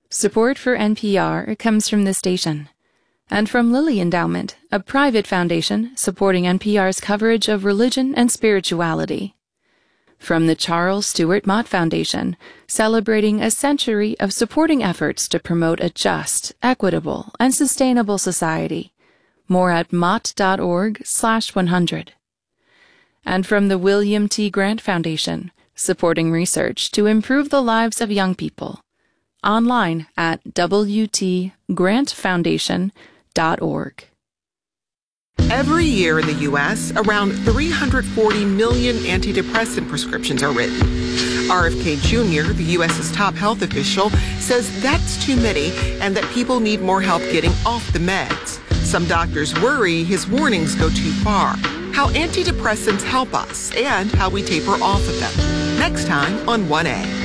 Support for NPR comes from this station and from Lilly Endowment, a private foundation supporting NPR's coverage of religion and spirituality. From the Charles Stewart Mott Foundation, celebrating a century of supporting efforts to promote a just, equitable, and sustainable society. More at mott.org/100. And from the William T. Grant Foundation, supporting research to improve the lives of young people. Online at wtgrantfoundation.org. Every year in the U.S., around 340 million antidepressant prescriptions are written. RFK Jr., the U.S.'s top health official, says that's too many and that people need more help getting off the meds. Some doctors worry his warnings go too far. How antidepressants help us and how we taper off of them. Next time on 1A.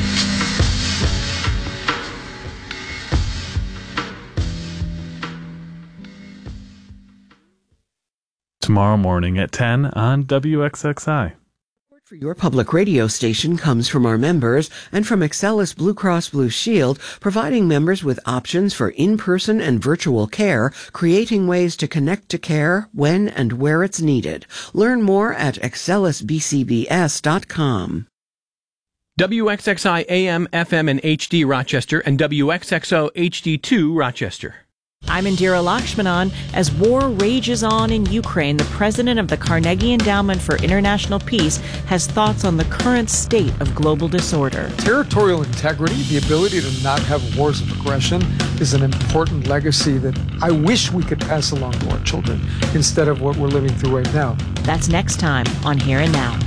Tomorrow morning at 10 on WXXI. Support for your public radio station comes from our members and from Excellus Blue Cross Blue Shield, providing members with options for in-person and virtual care, creating ways to connect to care when and where it's needed. Learn more at excellusbcbs.com. WXXI AM, FM, and HD Rochester, and WXXO HD2 Rochester. I'm Indira Lakshmanan. As war rages on in Ukraine, the president of the Carnegie Endowment for International Peace has thoughts on the current state of global disorder. Territorial integrity, the ability to not have wars of aggression, is an important legacy that I wish we could pass along to our children instead of what we're living through right now. That's next time on Here and Now.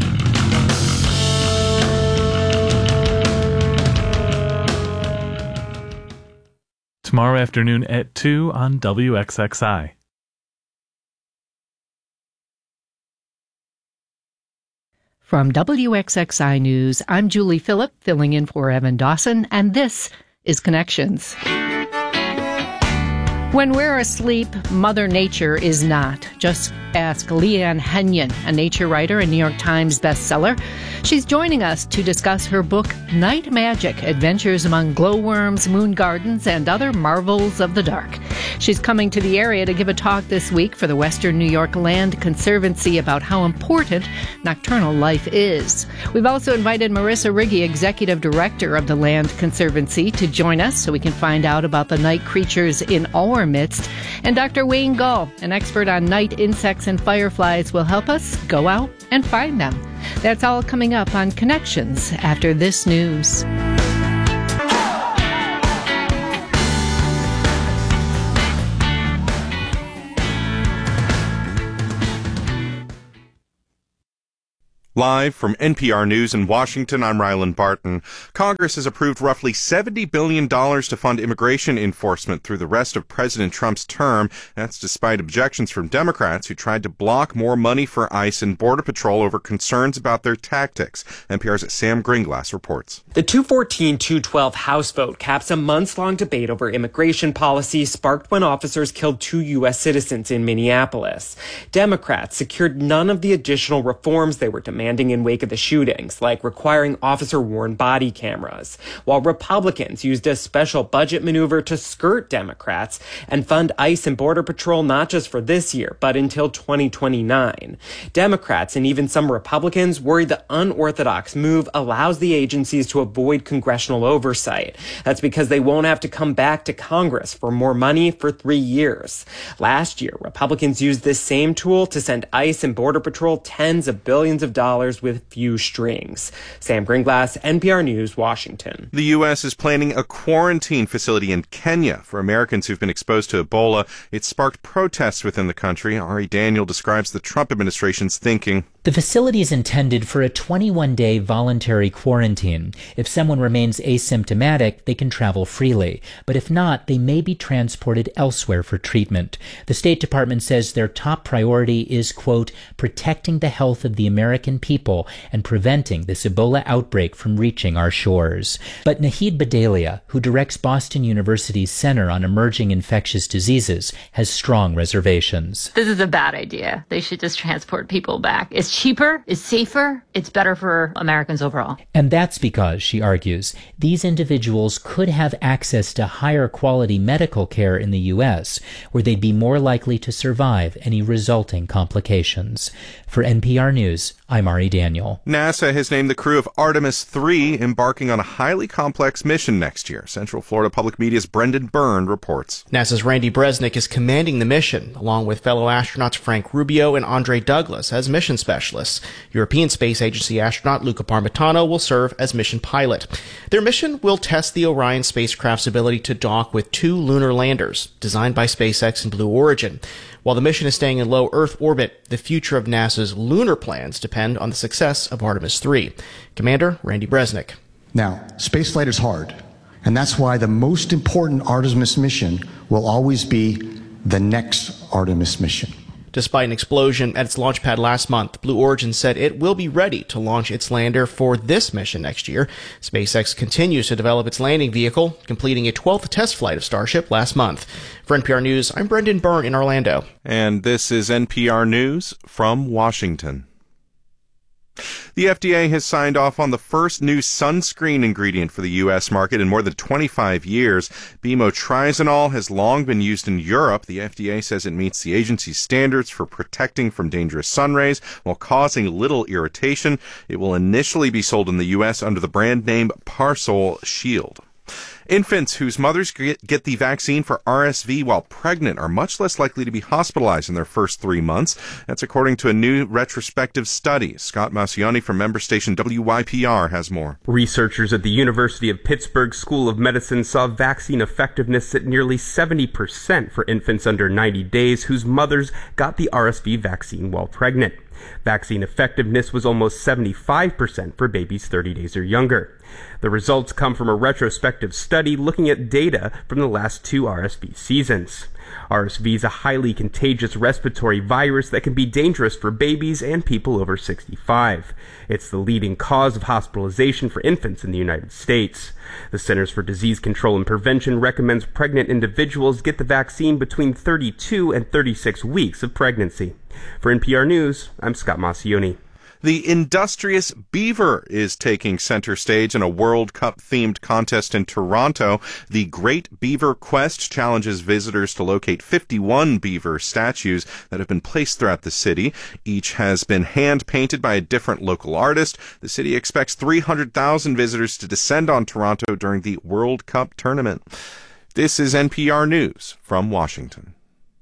Tomorrow afternoon at 2 on WXXI. From WXXI News, I'm Julie Phillip, filling in for Evan Dawson, and this is Connections. When we're asleep, Mother Nature is not. Just ask Leanne Henyon, a nature writer and New York Times bestseller. She's joining us to discuss her book, Night Magic: Adventures Among Glowworms, Moon Gardens, and Other Marvels of the Dark. She's coming to the area to give a talk this week for the Western New York Land Conservancy about how important nocturnal life is. We've also invited Marissa Riggi, Executive Director of the Land Conservancy, to join us so we can find out about the night creatures in our midst. And Dr. Wayne Gull, an expert on night insects and fireflies, will help us go out and find them. That's all coming up on Connections after this news. Live from NPR News in Washington, I'm Rylan Barton. Congress has approved roughly $70 billion to fund immigration enforcement through the rest of President Trump's term. That's despite objections from Democrats who tried to block more money for ICE and Border Patrol over concerns about their tactics. NPR's Sam Gringlass reports. The 214-212 House vote caps a months-long debate over immigration policy sparked when officers killed 2 U.S. citizens in Minneapolis. Democrats secured none of the additional reforms they were demanding in wake of the shootings, like requiring officer-worn body cameras, while Republicans used a special budget maneuver to skirt Democrats and fund ICE and Border Patrol not just for this year, but until 2029. Democrats and even some Republicans worry the unorthodox move allows the agencies to avoid congressional oversight. That's because they won't have to come back to Congress for more money for 3 years. Last year, Republicans used this same tool to send ICE and Border Patrol tens of billions of dollars with few strings. Sam Gringlass, NPR News, Washington. The U.S. is planning a quarantine facility in Kenya for Americans who've been exposed to Ebola. It sparked protests within the country. Ari Daniel describes the Trump administration's thinking. The facility is intended for a 21-day voluntary quarantine. If someone remains asymptomatic, they can travel freely. But if not, they may be transported elsewhere for treatment. The State Department says their top priority is, quote, protecting the health of the American people and preventing this Ebola outbreak from reaching our shores. But Nahid Badalia, who directs Boston University's Center on Emerging Infectious Diseases, has strong reservations. This is a bad idea. They should just transport people back. It's cheaper, it's safer, it's better for Americans overall. And that's because, she argues, these individuals could have access to higher quality medical care in the U.S., where they'd be more likely to survive any resulting complications. For NPR News, I'm Ari Daniel. NASA has named the crew of Artemis 3 embarking on a highly complex mission next year. Central Florida Public Media's Brendan Byrne reports. NASA's Randy Bresnik is commanding the mission, along with fellow astronauts Frank Rubio and Andre Douglas as mission specialists. European Space Agency astronaut Luca Parmitano will serve as mission pilot. Their mission will test the Orion spacecraft's ability to dock with 2 lunar landers, designed by SpaceX and Blue Origin. While the mission is staying in low Earth orbit, the future of NASA's lunar plans depend on the success of Artemis 3. Commander Randy Bresnik. Now, spaceflight is hard, and that's why the most important Artemis mission will always be the next Artemis mission. Despite an explosion at its launch pad last month, Blue Origin said it will be ready to launch its lander for this mission next year. SpaceX continues to develop its landing vehicle, completing a 12th test flight of Starship last month. For NPR News, I'm Brendan Byrne in Orlando. And this is NPR News from Washington. The FDA has signed off on the first new sunscreen ingredient for the U.S. market in more than 25 years. Bimotrizinol has long been used in Europe. The FDA says it meets the agency's standards for protecting from dangerous sun rays while causing little irritation. It will initially be sold in the U.S. under the brand name Parsol Shield. Infants whose mothers get the vaccine for RSV while pregnant are much less likely to be hospitalized in their first 3 months. That's according to a new retrospective study. Scott Maucione from member station WYPR has more. Researchers at the University of Pittsburgh School of Medicine saw vaccine effectiveness at nearly 70% for infants under 90 days whose mothers got the RSV vaccine while pregnant. Vaccine effectiveness was almost 75% for babies 30 days or younger. The results come from a retrospective study looking at data from the last 2 RSV seasons. RSV is a highly contagious respiratory virus that can be dangerous for babies and people over 65. It's the leading cause of hospitalization for infants in the United States. The Centers for Disease Control and Prevention recommends pregnant individuals get the vaccine between 32 and 36 weeks of pregnancy. For NPR News, I'm Scott Maucione. The industrious beaver is taking center stage in a World Cup-themed contest in Toronto. The Great Beaver Quest challenges visitors to locate 51 beaver statues that have been placed throughout the city. Each has been hand-painted by a different local artist. The city expects 300,000 visitors to descend on Toronto during the World Cup tournament. This is NPR News from Washington.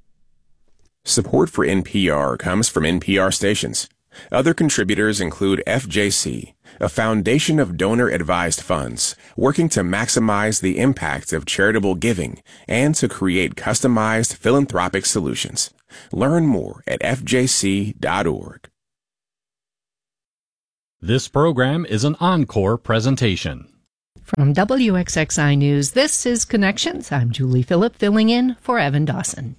Support for NPR comes from NPR stations. Other contributors include FJC, a foundation of donor-advised funds working to maximize the impact of charitable giving and to create customized philanthropic solutions. Learn more at fjc.org. This program is an encore presentation. From WXXI News, this is Connections. I'm Julie Phillip, filling in for Evan Dawson.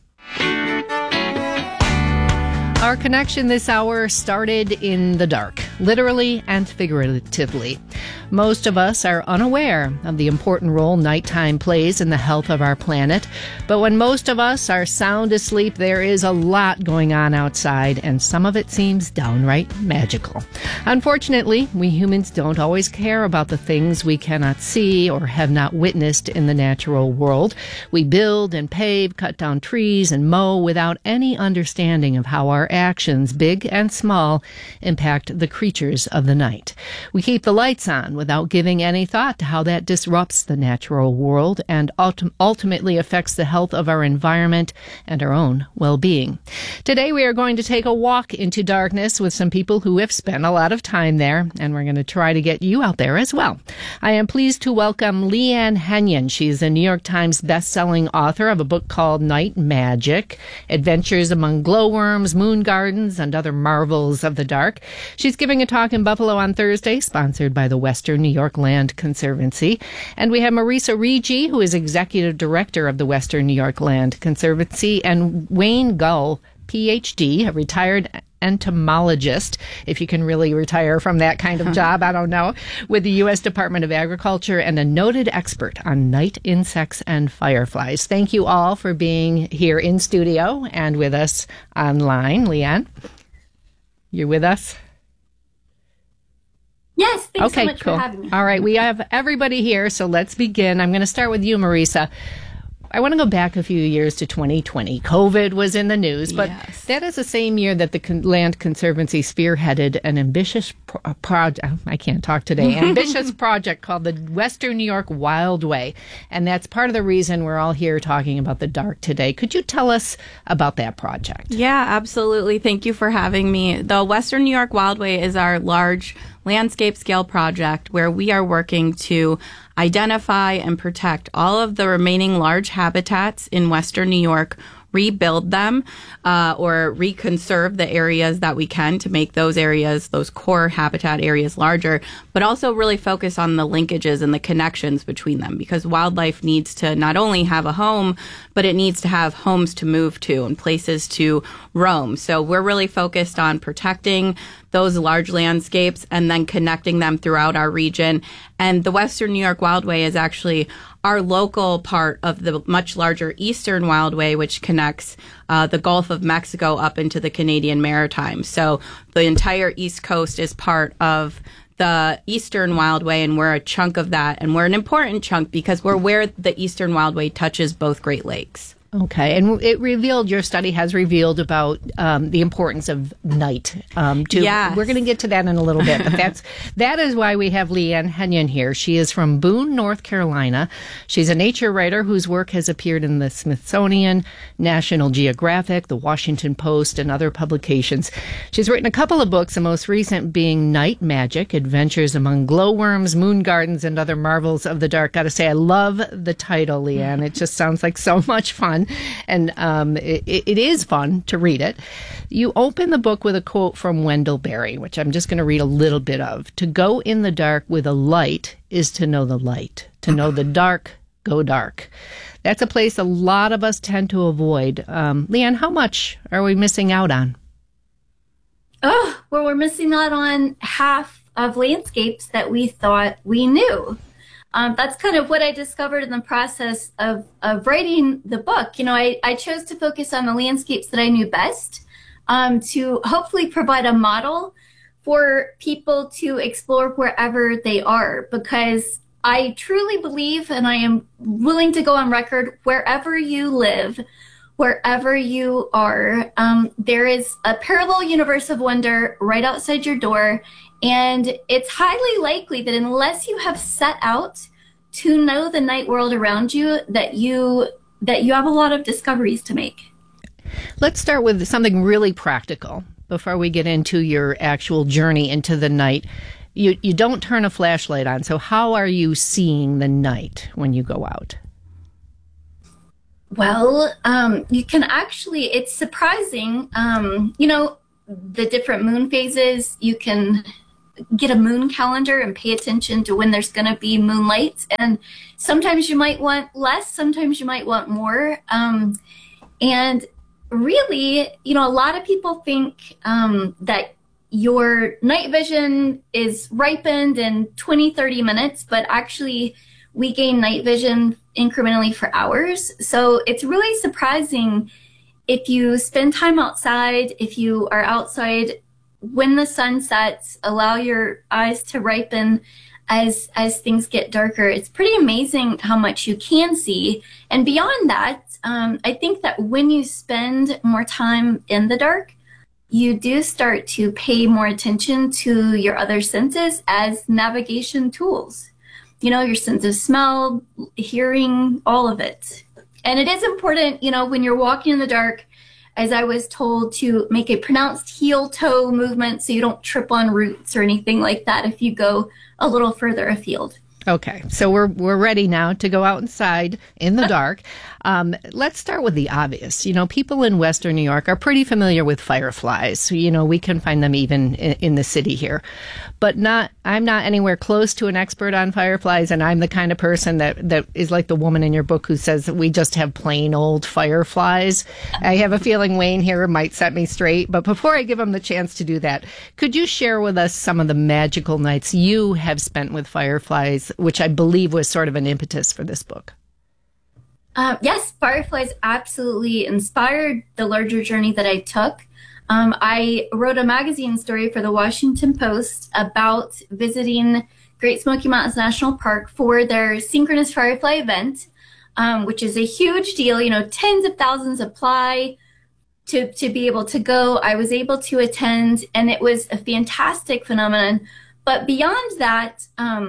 Our connection this hour started in the dark, literally and figuratively. Most of us are unaware of the important role nighttime plays in the health of our planet, but when most of us are sound asleep, there is a lot going on outside, and some of it seems downright magical. Unfortunately, we humans don't always care about the things we cannot see or have not witnessed in the natural world. We build and pave, cut down trees, and mow without any understanding of how our actions, big and small, impact the creatures of the night. We keep the lights on without giving any thought to how that disrupts the natural world and ultimately affects the health of our environment and our own well-being. Today we are going to take a walk into darkness with some people who have spent a lot of time there, and we're going to try to get you out there as well. I am pleased to welcome Leanne Henyon. She's a New York Times best-selling author of a book called Night Magic, Adventures Among Glowworms, Moon Gardens, and Other Marvels of the Dark. She's giving a talk in Buffalo on Thursday, sponsored by the Western New York Land Conservancy. And we have Marisa Rigi, who is Executive Director of the Western New York Land Conservancy, and Wayne Gull, Ph.D., a retired entomologist, if you can really retire from that kind of job, I don't know, with the U.S. Department of Agriculture, and a noted expert on night insects and fireflies. Thank you all for being here in studio and with us online. Leanne, you're with us? Yes, thanks okay, so much cool. for having me. All right, we have everybody here, so let's begin. I'm going to start with you, Marisa. I want to go back a few years to 2020. COVID was in the news, but that is the same year that the Land Conservancy spearheaded an ambitious project. I can't talk today. Ambitious project called the Western New York Wildway, and that's part of the reason we're all here talking about the dark today. Could you tell us about that project? Yeah, absolutely. Thank you for having me. The Western New York Wildway is our large landscape scale project where we are working to identify and protect all of the remaining large habitats in Western New York, rebuild them or reconserve the areas that we can to make those areas, those core habitat areas, larger, but also really focus on the linkages and the connections between them, because wildlife needs to not only have a home, but it needs to have homes to move to and places to roam. So we're really focused on protecting those large landscapes and then connecting them throughout our region. And the Western New York Wildway is actually our local part of the much larger Eastern Wildway, which connects the Gulf of Mexico up into the Canadian Maritimes. So the entire East Coast is part of the Eastern Wildway, and we're a chunk of that. And we're an important chunk because we're where the Eastern Wildway touches both Great Lakes. Okay, and your study has revealed about the importance of night. Yes. We're going to get to that in a little bit, but that is why we have Leanne Henyon here. She is from Boone, North Carolina. She's a nature writer whose work has appeared in the Smithsonian, National Geographic, the Washington Post, and other publications. She's written a couple of books, the most recent being Night Magic, Adventures Among Glowworms, Moon Gardens, and Other Marvels of the Dark. Got to say, I love the title, Leanne. It just sounds like so much fun. And it is fun to read it. You open the book with a quote from Wendell Berry, which I'm just going to read a little bit of. To go in the dark with a light is to know the light. To know the dark, go dark. That's a place a lot of us tend to avoid. Leanne, how much are we missing out on? Oh, well, we're missing out on half of landscapes that we thought we knew. That's kind of what I discovered in the process of writing the book. You know, I chose to focus on the landscapes that I knew best to hopefully provide a model for people to explore wherever they are, because I truly believe, and I am willing to go on record, wherever you live, wherever you are, there is a parallel universe of wonder right outside your door. And it's highly likely that unless you have set out to know the night world around you, that you have a lot of discoveries to make. Let's start with something really practical before we get into your actual journey into the night. You don't turn a flashlight on, so how are you seeing the night when you go out? Well, you can actually, it's surprising, the different moon phases. You can get a moon calendar and pay attention to when there's going to be moonlight. And sometimes you might want less, sometimes you might want more. And really, a lot of people think that your night vision is ripened in 20, 30 minutes, but actually we gain night vision incrementally for hours. So it's really surprising if you spend time outside, if you are outside when the sun sets, allow your eyes to ripen as things get darker. It's pretty amazing how much you can see. And beyond that, I think that when you spend more time in the dark, you do start to pay more attention to your other senses as navigation tools. Your sense of smell, hearing, all of it. And it is important, when you're walking in the dark, as I was told, to make a pronounced heel-toe movement so you don't trip on roots or anything like that if you go a little further afield. Okay, so we're ready now to go outside in the dark. Let's start with the obvious. People in Western New York are pretty familiar with fireflies. We can find them even in the city here. But I'm not anywhere close to an expert on fireflies, and I'm the kind of person that is like the woman in your book who says that we just have plain old fireflies. I have a feeling Wayne here might set me straight, but before I give him the chance to do that, could you share with us some of the magical nights you have spent with fireflies, which I believe was sort of an impetus for this book? Yes, fireflies absolutely inspired the larger journey that I took. I wrote a magazine story for the Washington Post about visiting Great Smoky Mountains National Park for their Synchronous Firefly event, which is a huge deal. Tens of thousands apply to be able to go. I was able to attend, and it was a fantastic phenomenon. But beyond that,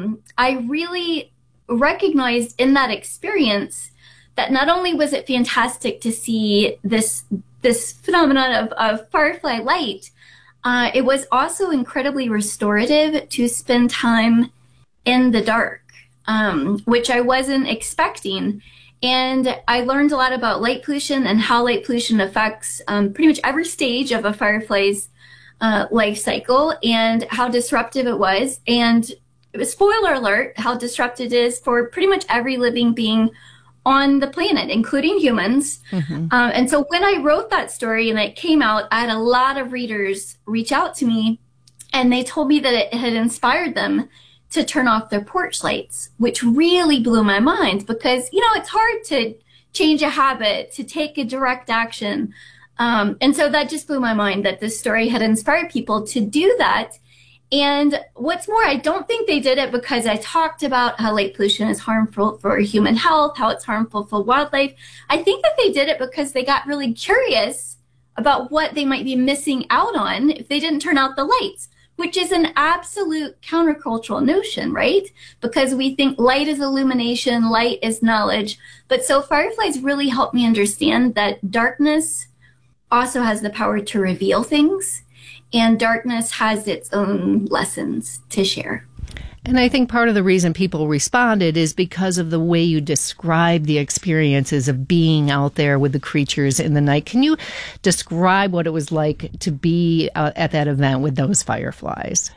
I really recognized in that experience that not only was it fantastic to see this phenomenon of firefly light, it was also incredibly restorative to spend time in the dark, which I wasn't expecting. And I learned a lot about light pollution and how light pollution affects pretty much every stage of a firefly's life cycle and how disruptive it was. And spoiler alert, how disruptive it is for pretty much every living being on the planet, including humans. Mm-hmm. And so when I wrote that story and it came out, I had a lot of readers reach out to me, and they told me that it had inspired them to turn off their porch lights, which really blew my mind because, it's hard to change a habit, to take a direct action. And so that just blew my mind that this story had inspired people to do that. And what's more, I don't think they did it because I talked about how light pollution is harmful for human health, how it's harmful for wildlife. I think that they did it because they got really curious about what they might be missing out on if they didn't turn out the lights, which is an absolute countercultural notion, right? Because we think light is illumination, light is knowledge. But so fireflies really helped me understand that darkness also has the power to reveal things. And darkness has its own lessons to share. And I think part of the reason people responded is because of the way you describe the experiences of being out there with the creatures in the night. Can you describe what it was like to be at that event with those fireflies?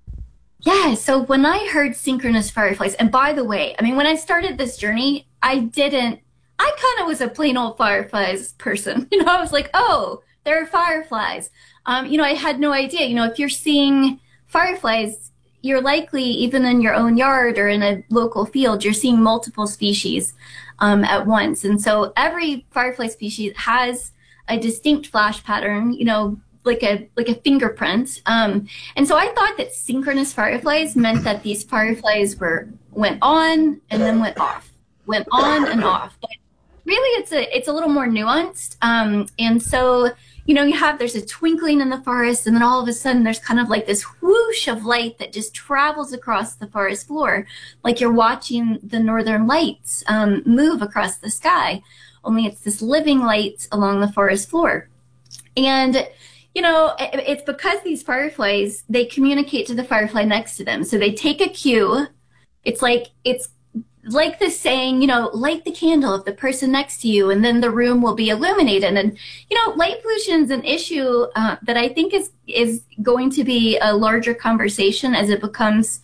Yeah, so when I heard synchronous fireflies, and by the way, when I started this journey, I kind of was a plain old fireflies person. I was like, oh, there are fireflies. I had no idea. If you're seeing fireflies, you're likely, even in your own yard or in a local field, you're seeing multiple species at once. And so every firefly species has a distinct flash pattern, like a fingerprint. And so I thought that synchronous fireflies meant that these fireflies went on and then went off, went on and off. But really, it's a little more nuanced. And so there's a twinkling in the forest, and then all of a sudden there's kind of like this whoosh of light that just travels across the forest floor, like you're watching the northern lights move across the sky, only it's this living light along the forest floor. And, it's because these fireflies, they communicate to the firefly next to them. So they take a cue. It's like the saying, light the candle of the person next to you, and then the room will be illuminated. And, light pollution is an issue that I think is going to be a larger conversation as it becomes,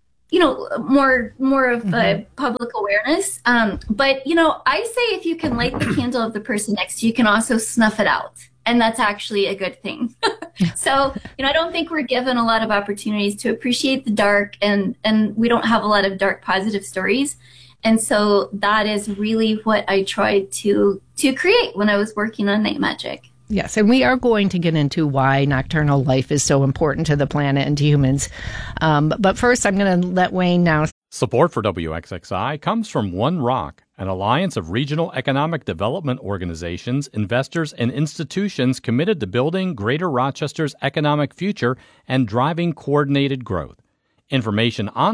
more of a public awareness. But, I say if you can light the candle of the person next to you, you can also snuff it out. And that's actually a good thing. So, I don't think we're given a lot of opportunities to appreciate the dark, and we don't have a lot of dark positive stories. And so that is really what I tried to create when I was working on Night Magic. Yes, and we are going to get into why nocturnal life is so important to the planet and to humans. But first, I'm going to let Wayne now. Support for WXXI comes from One Rock, an alliance of regional economic development organizations, investors, and institutions committed to building Greater Rochester's economic future and driving coordinated growth. Information on